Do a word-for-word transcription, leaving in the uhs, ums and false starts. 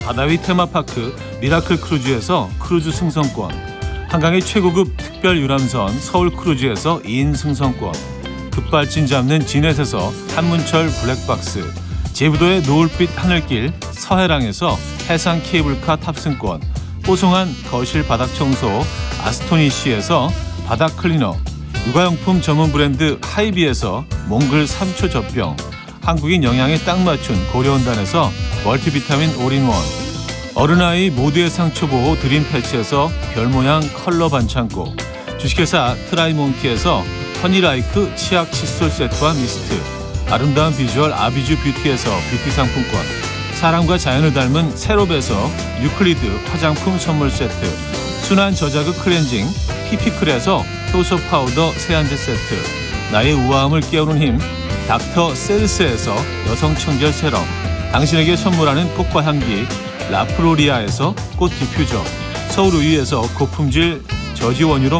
바다위 테마파크 미라클 크루즈에서 크루즈 승선권, 한강의 최고급 특별 유람선 서울 크루즈에서 이 인 승선권, 급발진 잡는 진넷에서 한문철 블랙박스, 제부도의 노을빛 하늘길 서해랑에서 해상 케이블카 탑승권, 뽀송한 거실 바닥 청소 아스토니시에서 바닥 클리너, 육아용품 전문 브랜드 하이비에서 몽글 삼 초 젖병, 한국인 영양에 딱 맞춘 고려온단에서 멀티비타민 올인원, 어른아이 모두의 상처보호 드림 패치에서 별모양 컬러 반창고, 주식회사 트라이몽키에서 허니라이크 치약 칫솔 세트와 미스트, 아름다운 비주얼 아비주 뷰티에서 뷰티 상품권, 사람과 자연을 닮은 세롭에서 유클리드 화장품 선물 세트, 순한 저자극 클렌징 피피클에서 효소 파우더 세안제 세트, 나의 우아함을 깨우는 힘 닥터 셀스에서 여성 청결 세럼, 당신에게 선물하는 꽃과 향기 라프로리아에서 꽃 디퓨저, 서울 우유에서 고품질 저지 원유로